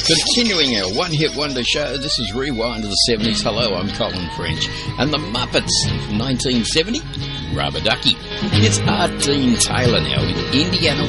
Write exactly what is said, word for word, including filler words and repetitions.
Continuing our one-hit wonder show, this is Rewind to the seventies. Hello, I'm Colin French. And the Muppets, nineteen seventy, Rubber Ducky. It's Art Dean Taylor now with Indiana